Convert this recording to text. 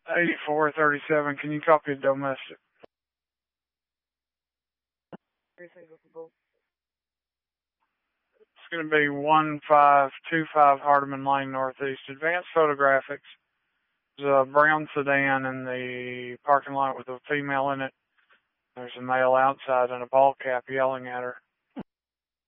8437, can you copy a domestic? It's going to be 1525 Hardeman Lane Northeast. Advanced Photographics. There's a brown sedan in the parking lot with a female in it. There's a male outside in a ball cap yelling at her.